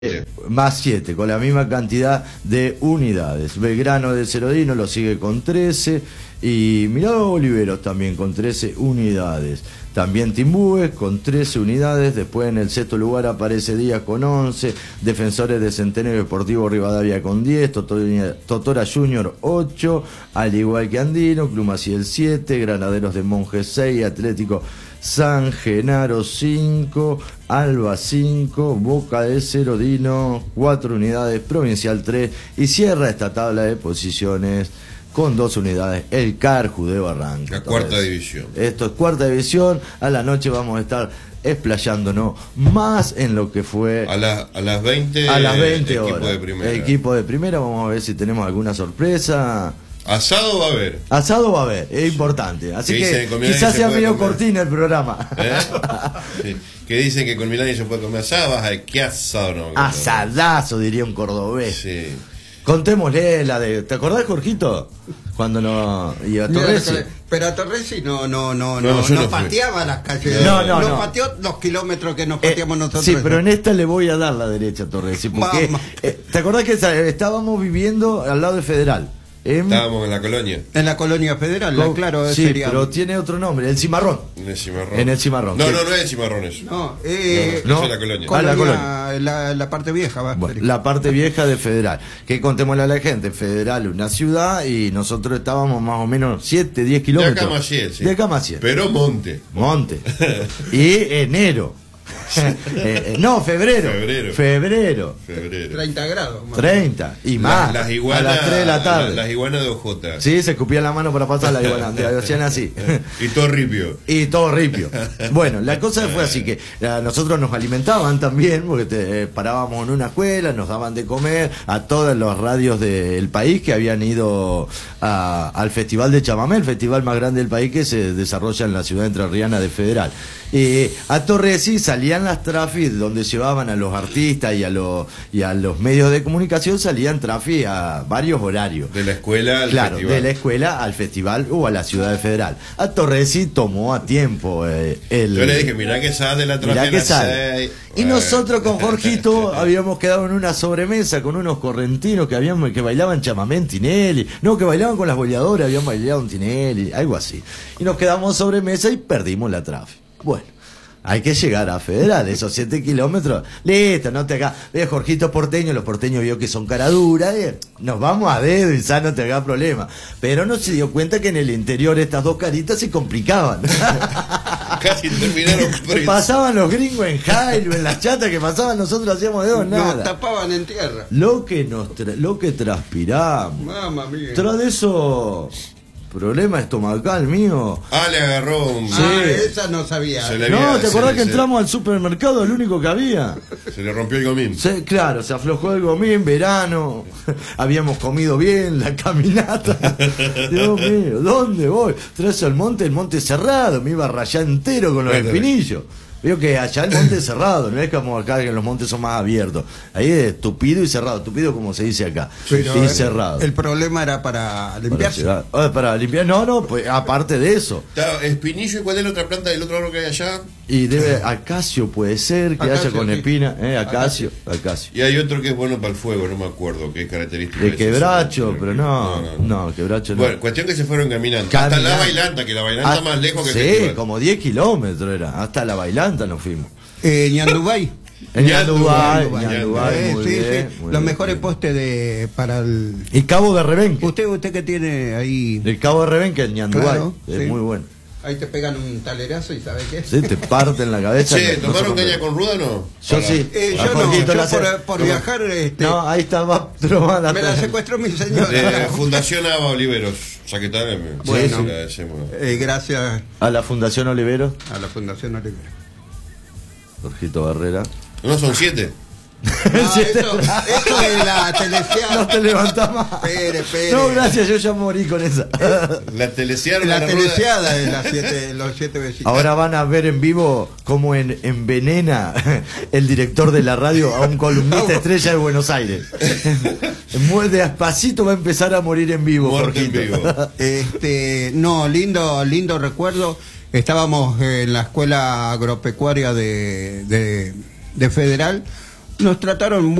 Más 7, con la misma cantidad de unidades. Belgrano de Cerodino lo sigue con 13. Y Mirado Oliveros también con 13 unidades. También Timbúes con 13 unidades. Después en el sexto lugar aparece Díaz con 11. Defensores de Centenario Deportivo Rivadavia con 10. Totora Junior 8. Al igual que Andino. Club Maciel 7. Granaderos de Monjes 6. Atlético San Genaro 5, Alba 5, Boca de Cerodino 4 unidades, Provincial 3 y cierra esta tabla de posiciones con 2 unidades el Carju de Barranca. La cuarta división. Esto es cuarta división. A la noche vamos a estar explayándonos más en lo que fue a las 20 horas. Equipo de primera. Equipo de primera, vamos a ver si tenemos alguna sorpresa. Asado va a haber. Asado va a haber, es importante. Así que quizás sea medio cortina el programa. Sí. Que dicen que con Milani se puede comer asado, vas a ver qué asado no. Asadazo, diría un cordobés. Sí. Contémosle la de. ¿Te acordás, Jorgito? Cuando no. Y a Torresi. Pero a Torresi no pateaba las calles. No pateó los kilómetros que nos pateamos nosotros. Sí, pero en esta le voy a dar la derecha a Torresi. Porque, ¿te acordás que estábamos viviendo al lado de Federal? Estábamos en la colonia. En la colonia federal, claro. Sí, sería... pero tiene otro nombre, el Cimarrón. En el Cimarrón. En el Cimarrón. No es el Cimarrón eso. No, es la colonia. La colonia. La parte vieja, va. Bueno, la parte vieja de Federal. Que contémosle a la gente, Federal, una ciudad, y nosotros estábamos más o menos 7, 10 kilómetros. De acá más 100, sí. De acá más 100. Pero monte. Y enero. No, febrero. 30 grados. Más. 30 y más. Las iguanas, a las 3 de la tarde. Las iguanas de Ojota. Sí, se escupían la mano para pasar la iguana. Hacían así. Y todo ripio. Bueno, la cosa fue así que nosotros nos alimentaban también, porque parábamos en una escuela, nos daban de comer a todas las radios del país que habían ido al Festival de Chamamé, el festival más grande del país que se desarrolla en la ciudad entrerriana de Federal. A Torresi salían las trafis donde llevaban a los artistas y a los medios de comunicación, salían trafis a varios horarios. De la escuela al festival. De la escuela al festival o a la ciudad de Federal. A Torresi tomó a tiempo Yo le dije, mirá que sale la trafia. Mirá que sale. Y nosotros con Jorgito habíamos quedado en una sobremesa con unos correntinos que bailaban chamamé en Tinelli. No, que bailaban con las boleadoras, habían bailado en Tinelli, algo así. Y nos quedamos sobremesa y perdimos la trafia. Bueno, hay que llegar a Federal, esos 7 kilómetros. Listo, no te hagas. Jorgito porteño, los porteños vio que son cara dura. Nos vamos a dedo y no te haga problema. Pero no se dio cuenta que en el interior estas dos caritas se complicaban. Casi terminaron presos. Pasaban los gringos en Jairo, en las chatas que pasaban, nosotros hacíamos dedos, nada. Nos tapaban en tierra. Lo que transpiramos. Mamma mía. Tras de eso. Problema estomacal mío. Le agarró un... Sí. Esa no sabía. No, ¿te acordás que entramos al supermercado, el único que había? Se le rompió el gomín. Claro, se aflojó el gomín, verano. Habíamos comido bien, la caminata. Dios mío, ¿dónde voy? Traes el monte cerrado, me iba a rayar entero con los espinillos. Veo que allá el monte es cerrado, no es como acá que los montes son más abiertos. Ahí es tupido y cerrado, tupido como se dice acá. Pero y cerrado. El problema era para limpiarse. Para limpiar, no, pues aparte de eso. Espinillo, ¿y cuál es la otra planta del otro árbol que hay allá? Y acacio puede ser, que haya con espina, acacio. Y hay otro que es bueno para el fuego, no me acuerdo, que es característico. De quebracho, pero no, quebracho no. Bueno, cuestión que se fueron caminando. Hasta la Bailanta, que la Bailanta está más lejos que el festival. Como 10 kilómetros era, hasta la Bailanta nos fuimos. Ñandubay. En Ñandubay, los mejores postes para el... Y Cabo de Rebenque. Usted que tiene ahí... El Cabo de Rebenque, el Ñandubay, claro, es muy bueno. Ahí te pegan un talerazo y ¿sabes qué? Sí, te parten la cabeza. ¿Tomaron caña con ruda o no? Yo sí. Yo por viajar... No, ahí estaba tomada. Me la secuestró mi señora. De Fundación Ava Oliveros. O sea que tal, bueno, gracias. A la Fundación Oliveros. A la Fundación Oliveros. Jorgito Barrera. No, son 7. Eso es la telesiada. No te levantás más. Espere. No, gracias, yo ya morí con esa. La telesiada. La telesiada de los 7 vecinos. Ahora van a ver en vivo cómo envenena el director de la radio a un columnista estrella de Buenos Aires. Muy despacito va a empezar a morir en vivo. No, lindo recuerdo. Estábamos en la escuela agropecuaria de Federal. nos trataron